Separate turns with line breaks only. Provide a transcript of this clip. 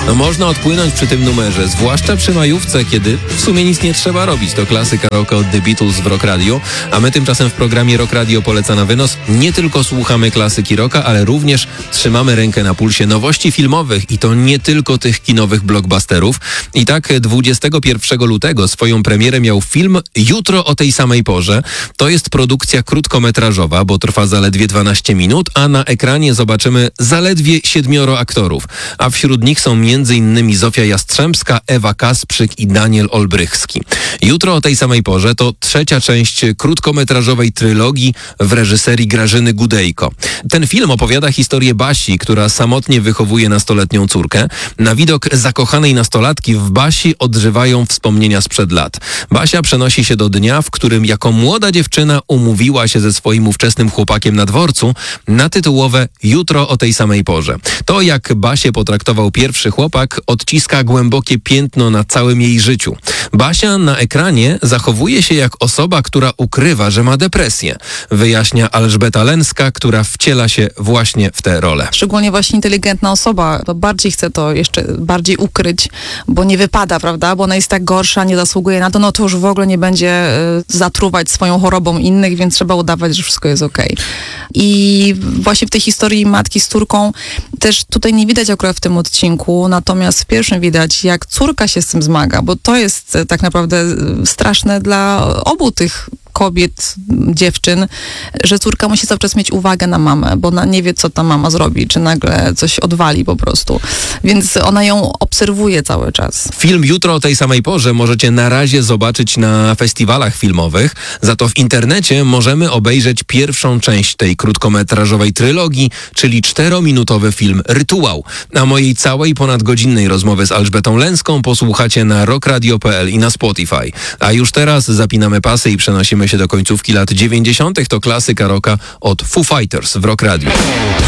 No można odpłynąć przy tym numerze, zwłaszcza przy majówce, kiedy w sumie nic nie trzeba robić. To klasyka rocka od The Beatles w Rock Radio, a my tymczasem w programie Rock Radio poleca na wynos nie tylko słuchamy klasyki rocka, ale również trzymamy rękę na pulsie nowości filmowych i to nie tylko tych kinowych blockbusterów. I tak 21 lutego swoją premierę miał film Jutro o tej samej porze. To jest produkcja krótkometrażowa, bo trwa zaledwie 12 minut, a na ekranie zobaczymy zaledwie 7 aktorów. A wśród nich są m.in. Zofia Jastrzębska, Ewa Kasprzyk i Daniel Olbrychski. Jutro o tej samej porze to trzecia część krótkometrażowej trylogii w reżyserii Grażyny Gudejko. Ten film opowiada historię Basi, która samotnie wychowuje nastoletnią córkę. Na widok zakochanej nastolatki w Basi odżywają wspomnienia sprzed lat. Basia przenosi się do dnia, w którym jako młoda dziewczyna umówiła się ze swoim ówczesnym chłopakiem na dworcu na tytułowe Jutro o tej samej porze. To, jak Basię potraktował pierwszy chłopak, odciska głębokie piętno na całym jej życiu. Basia na ekranie zachowuje się jak osoba, która ukrywa, że ma depresję, wyjaśnia Elżbieta Lęska, która wciela się właśnie w tę rolę.
Szczególnie właśnie inteligentna osoba, to bardziej chce to jeszcze bardziej ukryć, bo nie wypada, prawda, bo ona jest tak gorsza, nie zasługuje na to, no to już w ogóle nie będzie zatruwać swoją chorobą innych, więc trzeba udawać, że wszystko jest okej. I właśnie w tej historii matki z córką też tutaj nie widać akurat w tym odcinku, natomiast w pierwszym widać, jak córka się z tym zmaga, bo to jest tak naprawdę straszne dla obu tych kobiet, dziewczyn, że córka musi cały czas mieć uwagę na mamę, bo ona nie wie, co ta mama zrobi, czy nagle coś odwali po prostu. Więc ona ją obserwuje cały czas.
Film Jutro o tej samej porze możecie na razie zobaczyć na festiwalach filmowych, za to w internecie możemy obejrzeć pierwszą część tej krótkometrażowej trylogii, czyli 4-minutowy film Rytuał. A mojej całej ponadgodzinnej rozmowy z Elżbietą Lęską posłuchacie na rockradio.pl i na Spotify. A już teraz zapinamy pasy i przenosimy się do końcówki lat 90. To klasyka rocka od Foo Fighters w Rock Radio.